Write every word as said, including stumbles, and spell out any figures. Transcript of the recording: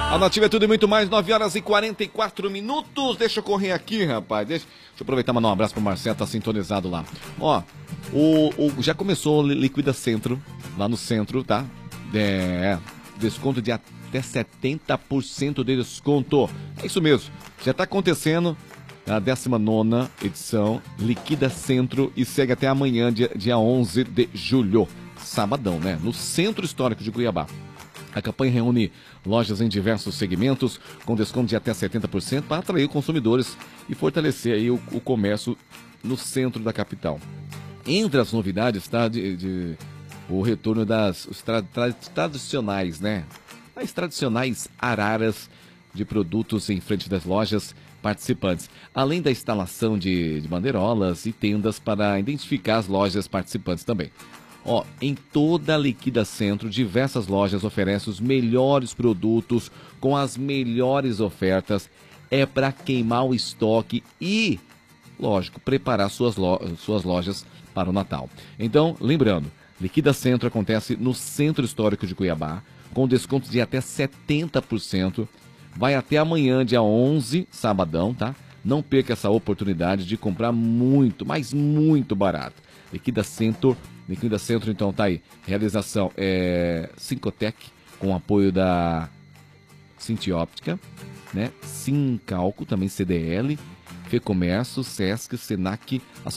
A Nativa é tudo e muito mais, nove horas e quarenta e quatro minutos. Deixa eu correr aqui, rapaz. Deixa, deixa eu aproveitar e mandar um abraço pro Marcelo, tá sintonizado lá. Ó, o, o, já começou o Liquida Centro, lá no centro, tá? É, desconto de até setenta por cento de desconto. É isso mesmo, já tá acontecendo a décima nona edição Liquida Centro e segue até amanhã, dia, dia onze de julho. Sabadão, né? No Centro Histórico de Cuiabá. A campanha reúne lojas em diversos segmentos, com desconto de até setenta por cento para atrair consumidores e fortalecer aí o, o comércio no centro da capital. Entre as novidades está de, de, o retorno das os tra, tra, tradicionais, né? As tradicionais araras de produtos em frente das lojas participantes, além da instalação de, de bandeirolas e tendas para identificar as lojas participantes também. Ó, em toda a Liquida Centro, diversas lojas oferecem os melhores produtos com as melhores ofertas. É para queimar o estoque e, lógico, preparar suas, lo suas lojas para o Natal. Então, lembrando, Liquida Centro acontece no Centro Histórico de Cuiabá, com desconto de até setenta por cento. Vai até amanhã, dia onze, sabadão, tá? Não perca essa oportunidade de comprar muito, mas muito barato. Liquida Centro, Liquida Centro, então tá aí. Realização é Sincotec, com apoio da Cintióptica, né? Sincalco, também C D L, Fecomércio, Sesc, Senac,